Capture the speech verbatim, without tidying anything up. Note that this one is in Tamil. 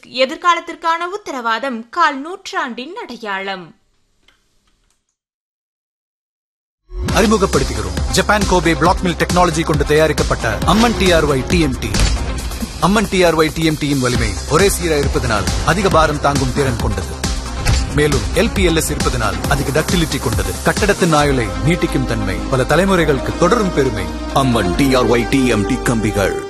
எதிர்காலத்திற்கான உத்தரவாதம் கால் நூற்றாண்டின் அடையாளம். அறிமுகப்படுத்துகிறோம் Japan Kobe black mill technology கொண்டு தயாரிக்கப்பட்ட அம்மன் டிஆர்ஒய் டிஎம்டி. அம்மன் டிஆர்ஒய் டிஎம்டியின் வலிமை ஒரே சீராக இருப்பதனால் அதிக பாரம் தாங்கும் திறன் கொண்டது. மேலும் எல்பிஎல்எஸ் இருப்பதனால் அதிக டக்டிலிட்டி கொண்டது. கட்டடத்தின் ஆயுளை நீட்டிக்கும் தன்மை, பல தலைமுறைகளுக்கு தொடரும் பெருமை. அம்மன் டிஆர்ஒய் டிஎம்டி கம்பிகள்.